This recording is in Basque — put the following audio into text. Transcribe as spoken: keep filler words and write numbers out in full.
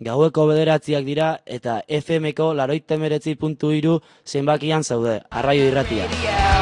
Gaueko bederatziak dira eta F Mko laroita hemeretzi puntu hiru zenbakian zaude, Arraio Irratia.